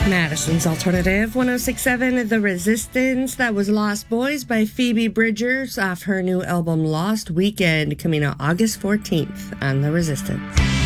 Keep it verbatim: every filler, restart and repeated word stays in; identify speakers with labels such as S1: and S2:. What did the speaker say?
S1: Madison's Alternative one oh six point seven, The Resistance. That was Lost Boys by Phoebe Bridgers off her new album Lost Weekend, coming out August fourteenth on The Resistance.